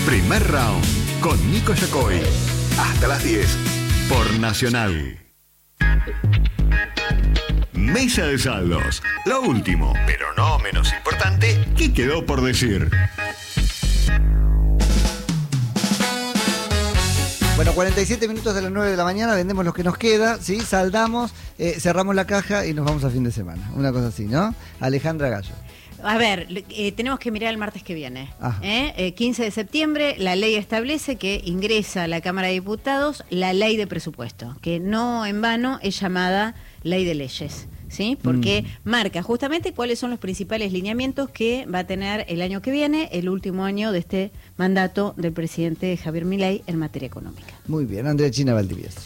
Primer Round con Nico Yacoy. Hasta las 10 por Nacional. Mesa de saldos. Lo último, pero no menos importante, ¿qué quedó por decir? Bueno, 47 minutos de las 9 de la mañana, vendemos lo que nos queda, ¿sí? Saldamos, cerramos la caja y nos vamos a fin de semana. Una cosa así, ¿no? Alejandra Gallo. A ver, tenemos que mirar el martes que viene. 15 de septiembre, la ley establece que ingresa a la Cámara de Diputados la ley de presupuesto, que no en vano es llamada ley de leyes, ¿sí? Porque marca justamente cuáles son los principales lineamientos que va a tener el año que viene, el último año de este mandato del presidente Javier Milei en materia económica. Muy bien, Andrea China Valdivieso.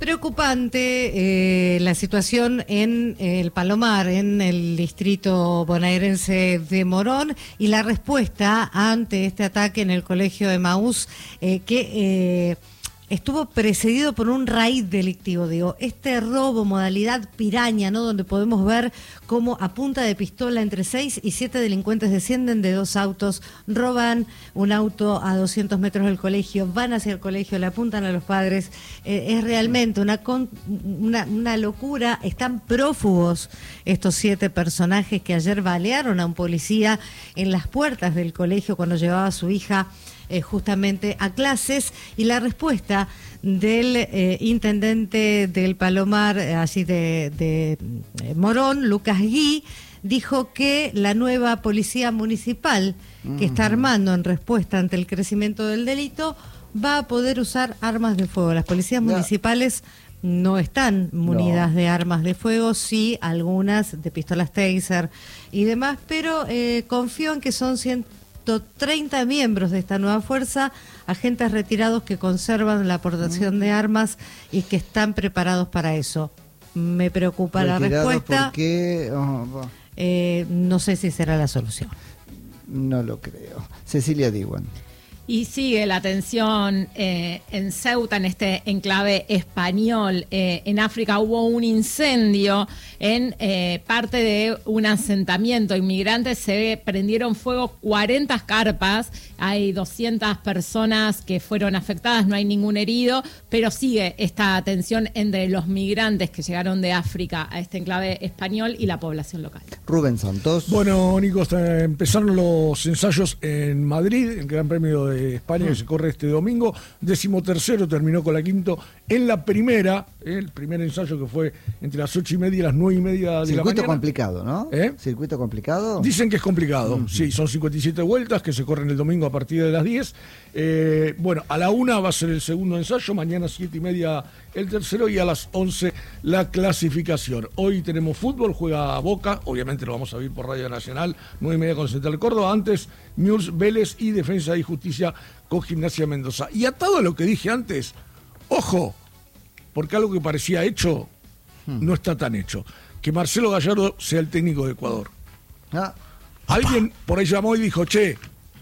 Preocupante la situación en el Palomar, en el distrito bonaerense de Morón, y la respuesta ante este ataque en el colegio Emaús, que estuvo precedido por un raíz delictivo, digo, este robo modalidad piraña, ¿no? Donde podemos ver cómo a punta de pistola entre 6 y 7 delincuentes descienden de 2 autos, roban un auto a 200 metros del colegio, van hacia el colegio, le apuntan a los padres. Es realmente una locura. Están prófugos estos 7 personajes que ayer balearon a un policía en las puertas del colegio cuando llevaba a su hija justamente a clases, y la respuesta del intendente del Palomar, así de Morón, Lucas Gui, dijo que la nueva policía municipal que está armando en respuesta ante el crecimiento del delito va a poder usar armas de fuego. Las policías municipales no están munidas de armas de fuego, sí algunas de pistolas taser y demás, pero confío en que son 130 miembros de esta nueva fuerza, agentes retirados que conservan la aportación de armas y que están preparados para eso. Me preocupa la respuesta. ¿Por qué? No sé si será la solución. No lo creo. Cecilia Diwan. Y sigue la tensión en Ceuta, en este enclave español. En África hubo un incendio en parte de un asentamiento. Inmigrantes se prendieron fuego 40 carpas. Hay 200 personas que fueron afectadas, no hay ningún herido, pero sigue esta tensión entre los migrantes que llegaron de África a este enclave español y la población local. Rubén Santos. Bueno, Nico, empezaron los ensayos en Madrid, el Gran Premio de España que se corre este domingo. 13º terminó con la quinto en la primera, el primer ensayo que fue entre las 8:30 y las 9:30 de la mañana. Circuito complicado, ¿no? ¿Circuito complicado? Dicen que es complicado, sí, son 57 vueltas que se corren el domingo a partir de las 10. Bueno, a la 1 va a ser el segundo ensayo, mañana 7:30 el tercero y a las 11 la clasificación. Hoy tenemos fútbol, juega Boca, obviamente lo vamos a ver por Radio Nacional, 9:30 con Central Córdoba, antes Newell's, Vélez y Defensa y Justicia con Gimnasia Mendoza. Y atado a lo que dije antes, ojo, porque algo que parecía hecho no está tan hecho, que Marcelo Gallardo sea el técnico de Ecuador. Alguien por ahí llamó y dijo, che,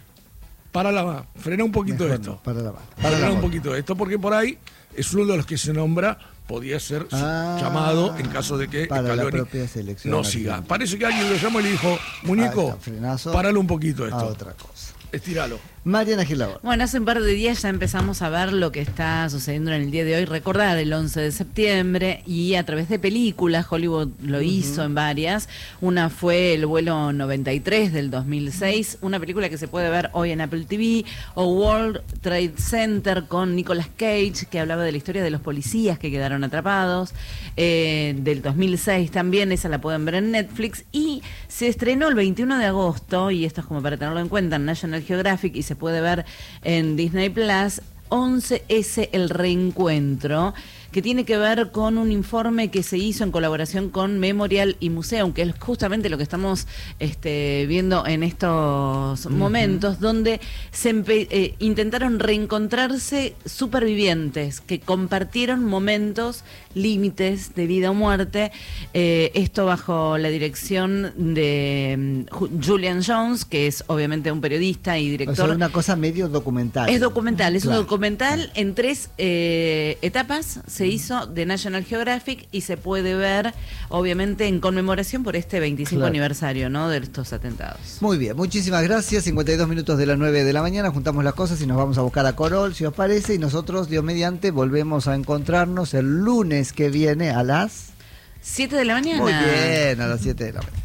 frena un poquito esto. Frena un poquito esto, porque por ahí es uno de los que se nombra, podía ser llamado en caso de que Scaloni no siga. Parece que alguien lo llamó y le dijo, muñeco, paralo un poquito esto. Otra cosa. Estíralo. Mariana Gilabor. Bueno, hace un par de días ya empezamos a ver lo que está sucediendo en el día de hoy, recordar el 11 de septiembre, y a través de películas, Hollywood lo hizo en varias. Una fue El vuelo 93 del 2006, una película que se puede ver hoy en Apple TV, o World Trade Center con Nicolas Cage, que hablaba de la historia de los policías que quedaron atrapados, del 2006 también, esa la pueden ver en Netflix, y se estrenó el 21 de agosto, y esto es como para tenerlo en cuenta, en National Geographic, y se puede ver en Disney Plus, 11S El Reencuentro, que tiene que ver con un informe que se hizo en colaboración con Memorial y Museum, que es justamente lo que estamos viendo en estos momentos, donde se intentaron reencontrarse supervivientes que compartieron momentos, límites de vida o muerte, esto bajo la dirección de Julian Jones, que es obviamente un periodista y director. O sea, una cosa medio documental. Es documental, es un documental en 3 etapas, se hizo de National Geographic y se puede ver, obviamente, en conmemoración por este 25 aniversario, ¿no?, de estos atentados. Muy bien, muchísimas gracias. 52 minutos de las 9 de la mañana, juntamos las cosas y nos vamos a buscar a Corol, si os parece, y nosotros, Dios mediante, volvemos a encontrarnos el lunes que viene a las 7 de la mañana. Muy bien, a las 7 de la mañana.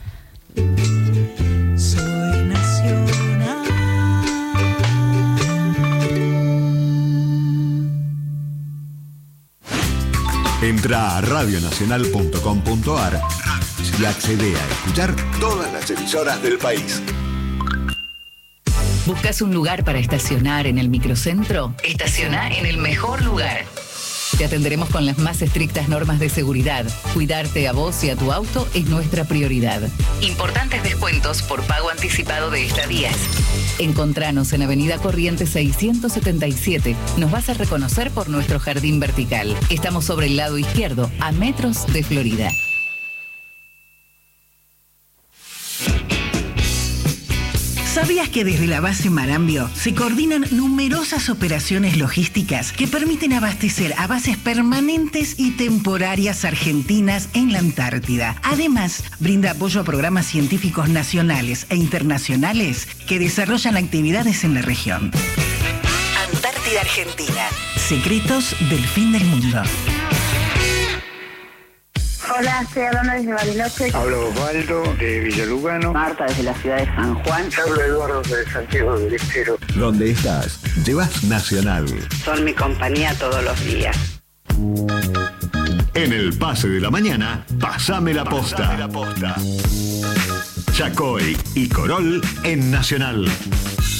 Soy nacional. Entra a radionacional.com.ar y accede a escuchar todas las emisoras del país. ¿Buscas un lugar para estacionar en el microcentro? Estaciona en el mejor lugar. Te atenderemos con las más estrictas normas de seguridad. Cuidarte a vos y a tu auto es nuestra prioridad. Importantes descuentos por pago anticipado de estadías. Encontranos en Avenida Corrientes 677. Nos vas a reconocer por nuestro jardín vertical. Estamos sobre el lado izquierdo, a metros de Florida. ¿Sabías que desde la base Marambio se coordinan numerosas operaciones logísticas que permiten abastecer a bases permanentes y temporarias argentinas en la Antártida? Además, brinda apoyo a programas científicos nacionales e internacionales que desarrollan actividades en la región. Antártida Argentina. Secretos del fin del mundo. Hola, estoy hablando desde Bariloche. Hablo Osvaldo de Villalugano. Marta desde la ciudad de San Juan. Hablo Eduardo de Santiago del Estero. Donde estás, llevas Nacional. Son mi compañía todos los días. En el pase de la mañana, pasame la posta. Chacoy y Corol en Nacional.